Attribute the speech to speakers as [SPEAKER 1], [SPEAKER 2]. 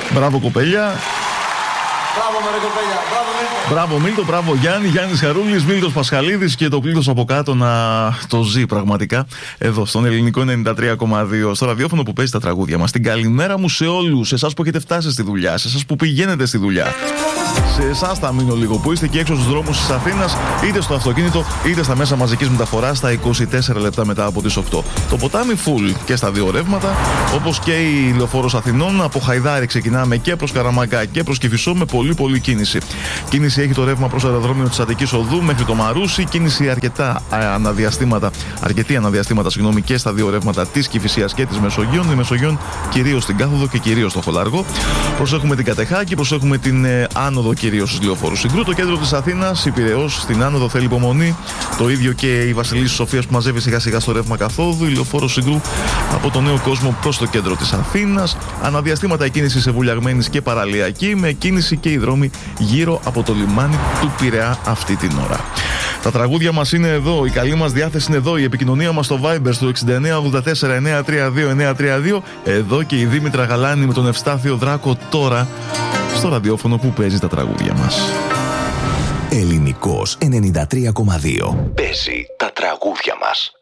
[SPEAKER 1] Μπράβο κοπέλια.
[SPEAKER 2] Μπράβο μωρέ κοπέλια. Μπράβο Μίλτο.
[SPEAKER 1] Μπράβο Μίλτο, μπράβο Γιάννη, Γιάννης Χαρούλης, Μίλτος Πασχαλίδης και το πλήθος από κάτω να το ζει πραγματικά εδώ στον ελληνικό 93,2 στο ραδιόφωνο που παίζει τα τραγούδια μας. Την καλημέρα μου σε όλους, σε εσάς που έχετε φτάσει στη δουλειά, σε εσάς που πηγαίνετε στη δουλειά. Σε εσάς θα μείνω λίγο που είστε και έξω στους δρόμους της Αθήνας, είτε στο αυτοκίνητο είτε στα μέσα μαζικής μεταφοράς στα 24 λεπτά μετά από τις 8. Το ποτάμι full και στα δύο ρεύματα, όπως και η Λεωφόρος Αθηνών. Από Χαϊδάρη ξεκινάμε και προς Καραμαγκά και προς Κηφισό με πολύ κίνηση. Κίνηση έχει το ρεύμα προς αεροδρόμιο της Αττικής Οδού μέχρι το Μαρούσι. Κίνηση αρκετή αναδιαστήματα και στα δύο ρεύματα της Κηφισίας και της Μεσογείων. Η Μεσογείων κυρίως στην Κάθοδο και κυρίως στο Φολαργό. Προσέχουμε την Κατεχάκη, προσέχουμε την άνοδο κυρίως στους λεωφόρους Συγκρού. Το κέντρο της Αθήνας, η Πειραιώς, στην άνοδο θέλει υπομονή. Το ίδιο και η Βασιλής Σοφίας που μαζεύει σιγά σιγά στο ρεύμα καθόδου. Η λεωφόρος Συγκρού από το Νέο Κόσμο προς το κέντρο της Αθήνας. Αναδιαστήματα η κίνηση σε Βουλιαγμένης και Παραλιακή, με κίνηση και οι δρόμοι γύρω από το λιμάνι του Πειραιά αυτή την ώρα. Τα τραγούδια μας είναι εδώ, η καλή μας διάθεση είναι εδώ, η επικοινωνία μας στο Viber στο 6984-932-932. Εδώ και η Δήμητρα Γαλάνη με τον Ευστάθιο Δράκο τώρα στο ραδιόφωνο που παίζει τα τραγούδια μας.
[SPEAKER 3] Ελληνικός 93,2. Παίζει τα τραγούδια μας.